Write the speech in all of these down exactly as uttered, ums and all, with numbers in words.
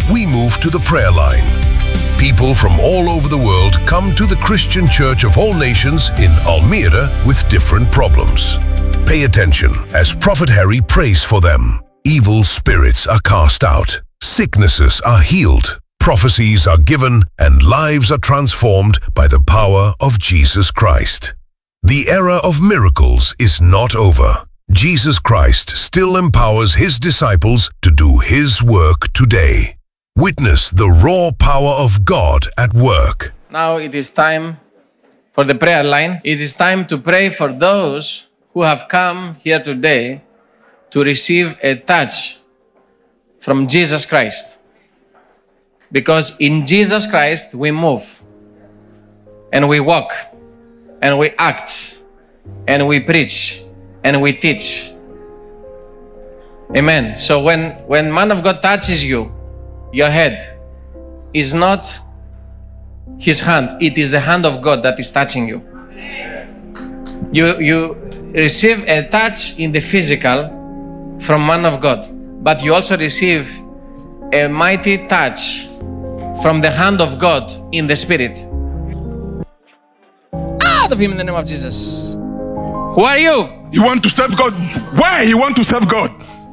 we move to the prayer line. People from all over the world come to the Christian Church of All Nations in Almere with different problems. Pay attention as Prophet Harry prays for them. Evil spirits are cast out, sicknesses are healed, prophecies are given, and lives are transformed by the power of Jesus Christ. The era of miracles is not over. Jesus Christ still empowers his disciples to do his work today. Witness the raw power of God at work. Now it is time for the prayer line. It is time to pray for those who have come here today to receive a touch from Jesus Christ. Because in Jesus Christ we move and we walk and we act and we preach and we teach. Amen. So when, when man of God touches you, your head is not his hand, it is the hand of God that is touching you. You, you receive a touch in the physical from man of God, but you also receive a mighty touch from the hand of God in the spirit. Out of him in the name of Jesus. Who are you? You want to serve God. Why you want to serve God?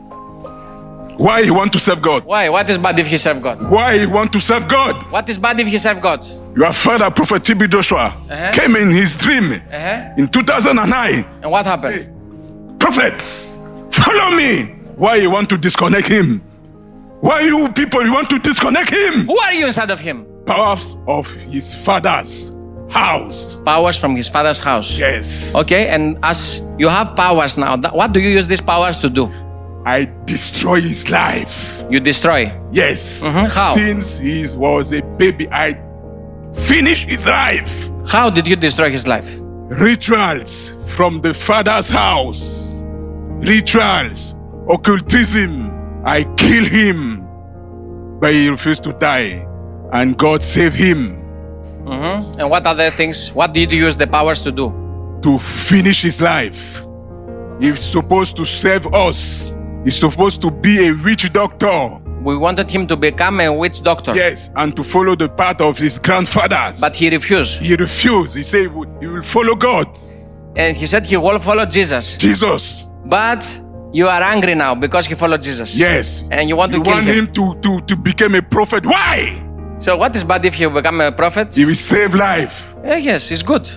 Why you want to serve God? Why? What is bad if he serve God? Why you want to serve God? What is bad if he serve God? Your father, Prophet T B Joshua, Uh-huh. came in his dream Uh-huh. in two thousand nine. And what happened? Say, Prophet, follow me. Why you want to disconnect him? Why you people you want to disconnect him? Who are you inside of him? Powers of his father's house. Powers from his father's house. Yes. Okay, and as you have powers now, th- what do you use these powers to do? I destroy his life. You destroy. Yes. Mhm. How? Since he was a baby, I finish his life. How did you destroy his life? Rituals from the father's house. Rituals, occultism. I kill him, but he refused to die, and God saved him Mm-hmm. And what other things? What did you use the powers to do? to finish his life. He's supposed to save us. He's supposed to be a witch doctor. We wanted him to become a witch doctor. Yes, and to follow the path of his grandfathers. But he refused. He refused. He said he will follow God. And he said he will follow Jesus. Jesus. But you are angry now because he followed Jesus. Yes. And you want to You kill want him. him to, to, to become a prophet. Why? So what is bad if he become a prophet? He will save life. Yeah, yes, it's good.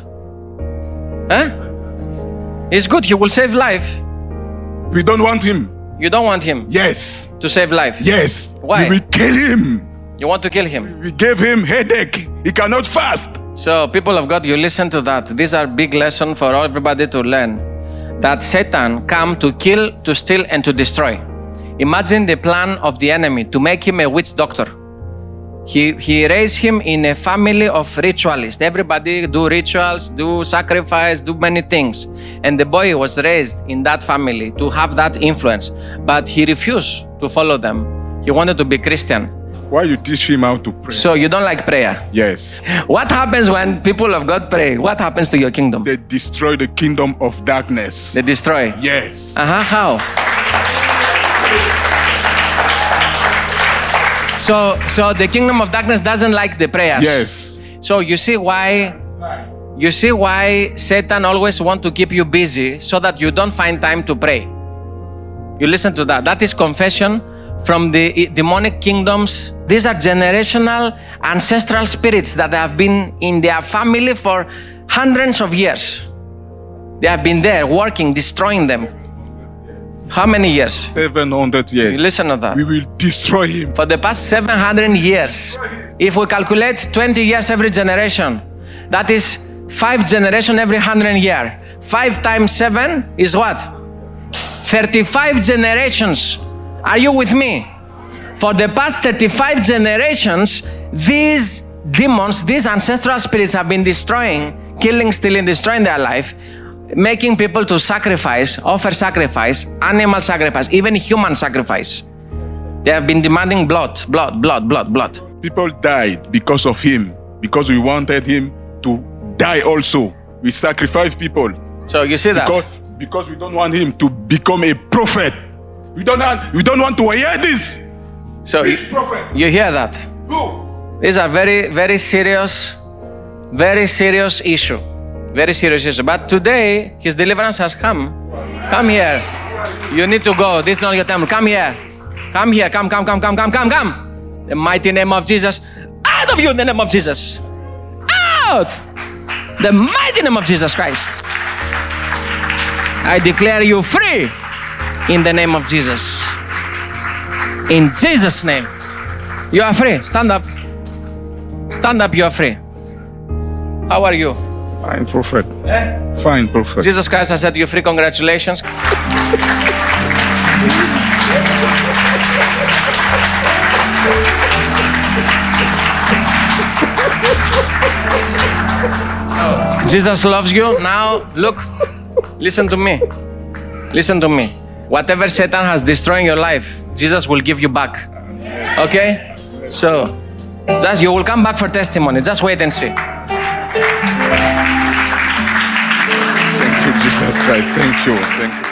Huh? It's good. He will save life. We don't want him. You don't want him Yes. to save life. Yes. Why? We will kill him. You want to kill him. We gave him headache. He cannot fast. So people of God, you listen to that. These are big lessons for everybody to learn. That Satan come to kill, to steal, and to destroy. Imagine the plan of the enemy to make him a witch doctor. He, he raised him in a family of ritualists. Everybody do rituals, do sacrifice, do many things. And the boy was raised in that family to have that influence. But he refused to follow them. He wanted to be Christian. Why you teach him how to pray? So you don't like prayer. Yes. What happens when people of God pray? What happens to your kingdom? They destroy the kingdom of darkness. They destroy. Yes. Uh-huh, how? So, so the kingdom of darkness doesn't like the prayers. Yes. So you see why, you see why Satan always want to keep you busy so that you don't find time to pray. You listen to that. That is confession from the demonic kingdoms. These are generational ancestral spirits that have been in their family for hundreds of years. They have been there working, destroying them. How many years? seven hundred years. Listen to that. We will destroy him. For the past seven hundred years, if we calculate twenty years every generation, that is five generations every one hundred year. five times seven is what? thirty-five generations. Are you with me? For the past thirty-five generations, these demons, these ancestral spirits have been destroying, killing, stealing, destroying their life, making people to sacrifice, offer sacrifice, animal sacrifice, even human sacrifice. They have been demanding blood, blood, blood, blood, blood. People died because of him, because we wanted him to die also. We sacrificed people. So you see that? Because, because we don't want him to become a prophet. We don't want, we don't want to hear this. So you, Which prophet? you hear that? Who? These are very, very serious, very serious issue. Very serious issue. But today, his deliverance has come. Come here. You need to go. This is not your temple. Come here. Come here. Come, come, come, come, come, come, come. The mighty name of Jesus. Out of you in the name of Jesus. Out. The mighty name of Jesus Christ. I declare you free in the name of Jesus. In Jesus' name. You are free. Stand up. Stand up. You are free. How are you? Fine, prophet. Eh? Fine, prophet. Jesus Christ has set you free. Congratulations. So, Jesus loves you. Now, look, listen to me. Listen to me. Whatever Satan has destroyed your life, Jesus will give you back. Okay? So, just you will come back for testimony. Just wait and see. Thank you, Jesus Christ. Thank you. Thank you.